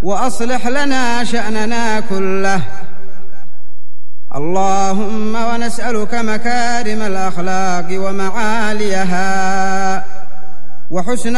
وأصلح لنا شأننا كله. اللهم ونسألك مكارم الأخلاق ومعاليها وحسن